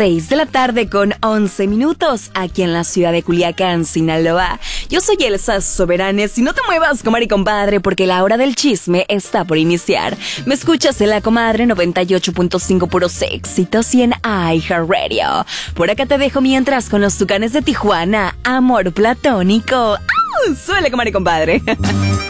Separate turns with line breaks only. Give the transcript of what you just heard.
6 de la tarde con 11 minutos aquí en la ciudad de Culiacán, Sinaloa. Yo soy Elsa Soberanes y no te muevas, comadre y compadre, porque la hora del chisme está por iniciar. Me escuchas en La Comadre 98.5 puros éxitos y en iHeartRadio. Por acá te dejo mientras con los Tucanes de Tijuana, Amor Platónico. ¡Au! Suele, comadre y compadre.